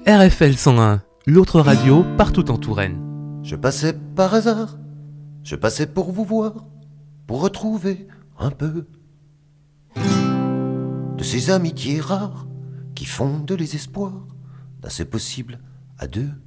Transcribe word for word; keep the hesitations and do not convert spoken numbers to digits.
R F L cent un, l'autre radio partout en Touraine. Je passais par hasard, je passais pour vous voir, pour retrouver un peu de ces amitiés rares qui fondent les espoirs d'un c'est possible à deux.